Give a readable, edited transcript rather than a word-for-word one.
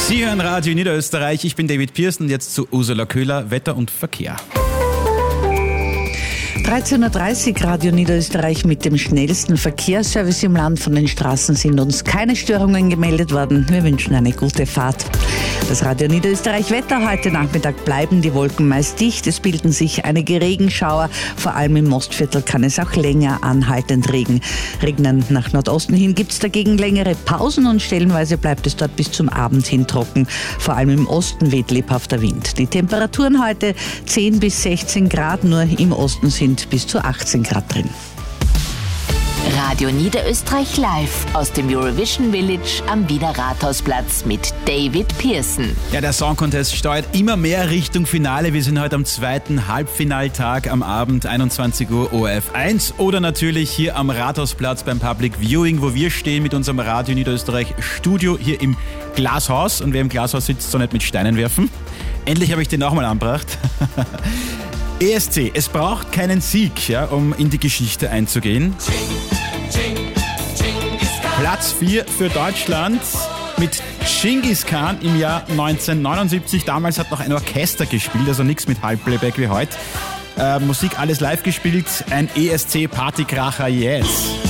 Sie hören Radio Niederösterreich, ich bin David Pearson und jetzt zu Ursula Köhler, Wetter und Verkehr. 13.30 Uhr Radio Niederösterreich mit dem schnellsten Verkehrsservice im Land. Von den Straßen sind uns keine Störungen gemeldet worden. Wir wünschen eine gute Fahrt. Das Radio Niederösterreich Wetter. Heute Nachmittag bleiben die Wolken meist dicht. Es bilden sich einige Regenschauer. Vor allem im Mostviertel kann es auch länger anhaltend regnen. Nach Nordosten hin gibt es dagegen längere Pausen und stellenweise bleibt es dort bis zum Abend hin trocken. Vor allem im Osten weht lebhafter Wind. Die Temperaturen heute 10 bis 16 Grad, nur im Osten sind bis zu 18 Grad drin. Radio Niederösterreich live aus dem Eurovision Village am Wiener Rathausplatz mit David Pearson. Ja, der Song Contest steuert immer mehr Richtung Finale. Wir sind heute am zweiten Halbfinaltag am Abend, 21 Uhr ORF 1 oder natürlich hier am Rathausplatz beim Public Viewing, wo wir stehen mit unserem Radio Niederösterreich Studio hier im Glashaus. Und wer im Glashaus sitzt, soll nicht mit Steinen werfen. Endlich habe ich den nochmal angebracht. ESC, es braucht keinen Sieg, ja, um in die Geschichte einzugehen. Platz 4 für Deutschland mit Genghis Khan im Jahr 1979. Damals hat noch ein Orchester gespielt, also nichts mit Halbplayback wie heute. Musik alles live gespielt, ein ESC-Partykracher, yes.